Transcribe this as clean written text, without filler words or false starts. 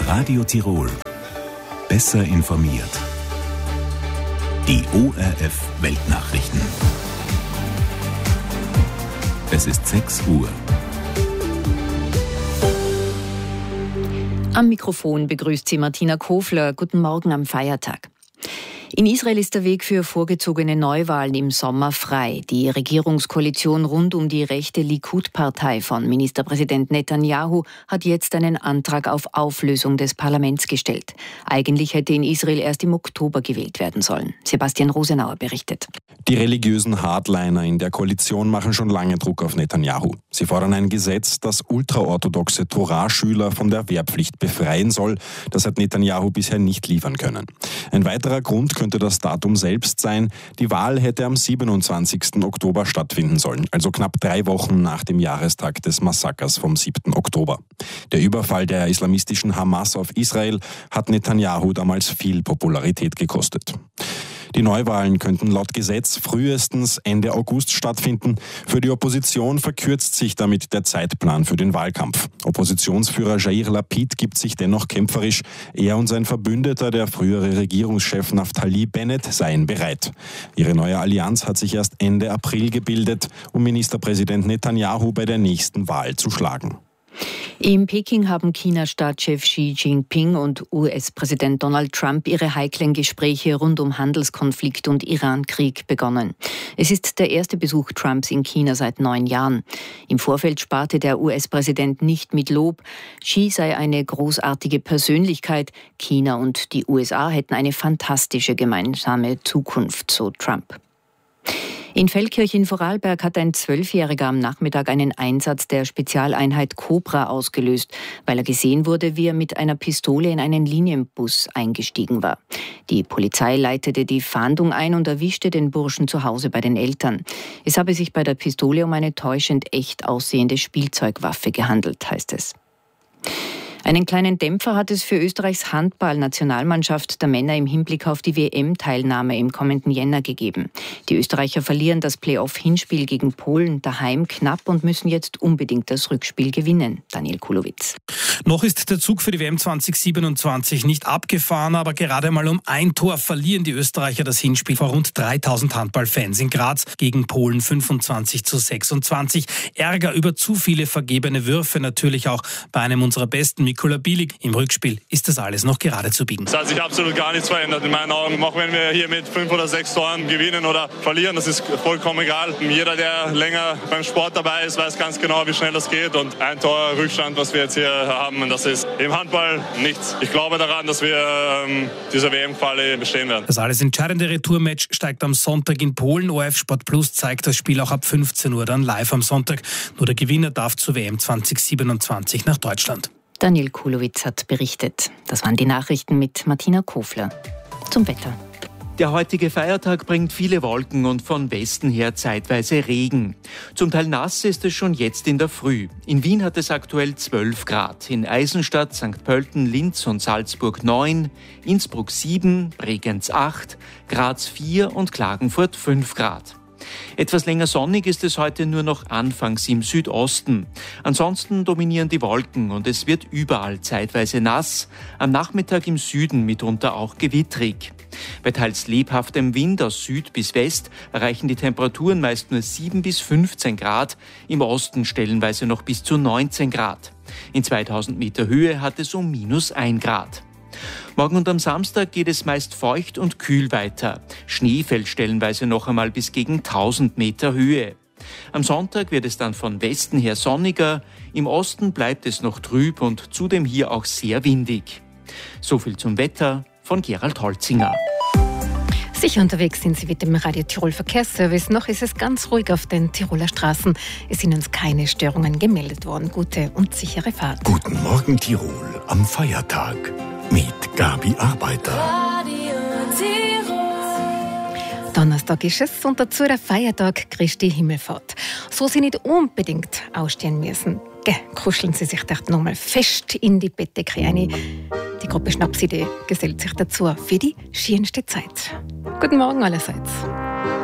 Radio Tirol. Besser informiert. Die ORF Weltnachrichten. Es ist 6 Uhr. Am Mikrofon begrüßt sie Martina Kofler. Guten Morgen am Feiertag. In Israel ist der Weg für vorgezogene Neuwahlen im Sommer frei. Die Regierungskoalition rund um die rechte Likud-Partei von Ministerpräsident Netanyahu hat jetzt einen Antrag auf Auflösung des Parlaments gestellt. Eigentlich hätte in Israel erst im Oktober gewählt werden sollen. Sebastian Rosenauer berichtet. Die religiösen Hardliner in der Koalition machen schon lange Druck auf Netanyahu. Sie fordern ein Gesetz, das ultraorthodoxe Torah-Schüler von der Wehrpflicht befreien soll. Das hat Netanyahu bisher nicht liefern können. Ein weiterer Grund könnte das Datum selbst sein. Die Wahl hätte am 27. Oktober stattfinden sollen, also knapp 3 Wochen nach dem Jahrestag des Massakers vom 7. Oktober. Der Überfall der islamistischen Hamas auf Israel hat Netanyahu damals viel Popularität gekostet. Die Neuwahlen könnten laut Gesetz frühestens Ende August stattfinden. Für die Opposition verkürzt sich damit der Zeitplan für den Wahlkampf. Oppositionsführer Yair Lapid gibt sich dennoch kämpferisch. Er und sein Verbündeter, der frühere Regierungschef Naftali Bennett, seien bereit. Ihre neue Allianz hat sich erst Ende April gebildet, um Ministerpräsident Netanyahu bei der nächsten Wahl zu schlagen. In Peking haben China-Staatschef Xi Jinping und US-Präsident Donald Trump ihre heiklen Gespräche rund um Handelskonflikt und Iran-Krieg begonnen. Es ist der erste Besuch Trumps in China seit 9 Jahren. Im Vorfeld sparte der US-Präsident nicht mit Lob. Xi sei eine großartige Persönlichkeit. China und die USA hätten eine fantastische gemeinsame Zukunft, so Trump. In Feldkirch in Vorarlberg hat ein 12-Jähriger am Nachmittag einen Einsatz der Spezialeinheit Cobra ausgelöst, weil er gesehen wurde, wie er mit einer Pistole in einen Linienbus eingestiegen war. Die Polizei leitete die Fahndung ein und erwischte den Burschen zu Hause bei den Eltern. Es habe sich bei der Pistole um eine täuschend echt aussehende Spielzeugwaffe gehandelt, heißt es. Einen kleinen Dämpfer hat es für Österreichs Handball-Nationalmannschaft der Männer im Hinblick auf die WM-Teilnahme im kommenden Jänner gegeben. Die Österreicher verlieren das Playoff-Hinspiel gegen Polen daheim knapp und müssen jetzt unbedingt das Rückspiel gewinnen. Daniel Kulowitz. Noch ist der Zug für die WM 2027 nicht abgefahren, aber gerade mal um 1 Tor verlieren die Österreicher das Hinspiel vor rund 3000 Handballfans in Graz gegen Polen 25:26. Ärger über zu viele vergebene Würfe, natürlich auch bei einem unserer besten, Mikola Bilic. Im Rückspiel ist das alles noch gerade zu biegen. Es hat sich absolut gar nichts verändert in meinen Augen. Auch wenn wir hier mit 5 oder 6 Toren gewinnen oder verlieren, das ist vollkommen egal. Jeder, der länger beim Sport dabei ist, weiß ganz genau, wie schnell das geht. Und 1 Tor Rückstand, was wir jetzt hier haben, das ist im Handball nichts. Ich glaube daran, dass wir diese WM-Quali bestehen werden. Das alles entscheidende Retourmatch steigt am Sonntag in Polen. ORF Sport Plus zeigt das Spiel auch ab 15 Uhr dann live am Sonntag. Nur der Gewinner darf zur WM 2027 nach Deutschland. Daniel Kulowitz hat berichtet. Das waren die Nachrichten mit Martina Kofler. Zum Wetter. Der heutige Feiertag bringt viele Wolken und von Westen her zeitweise Regen. Zum Teil nass ist es schon jetzt in der Früh. In Wien hat es aktuell 12 Grad, in Eisenstadt, St. Pölten, Linz und Salzburg 9, Innsbruck 7, Bregenz 8, Graz 4 und Klagenfurt 5 Grad. Etwas länger sonnig ist es heute nur noch anfangs im Südosten. Ansonsten dominieren die Wolken und es wird überall zeitweise nass, am Nachmittag im Süden mitunter auch gewittrig. Bei teils lebhaftem Wind aus Süd bis West erreichen die Temperaturen meist nur 7 bis 15 Grad, im Osten stellenweise noch bis zu 19 Grad. In 2000 Meter Höhe hat es um -1 Grad. Morgen und am Samstag geht es meist feucht und kühl weiter. Schnee fällt stellenweise noch einmal bis gegen 1000 Meter Höhe. Am Sonntag wird es dann von Westen her sonniger, im Osten bleibt es noch trüb und zudem hier auch sehr windig. So viel zum Wetter von Gerald Holzinger. Sicher unterwegs sind Sie mit dem Radio Tirol Verkehrsservice. Noch ist es ganz ruhig auf den Tiroler Straßen. Es sind uns keine Störungen gemeldet worden. Gute und sichere Fahrt. Guten Morgen Tirol am Feiertag mit Gabi Arbeiter. Radio Tirol. Donnerstag ist es und dazu der Feiertag Christi Himmelfahrt. So Sie nicht unbedingt ausstehen müssen. Kuscheln Sie sich dort nochmal fest in die Bettdecke rein. Die Gruppe Schnapsidee gesellt sich dazu für die schönste Zeit. Guten Morgen allerseits.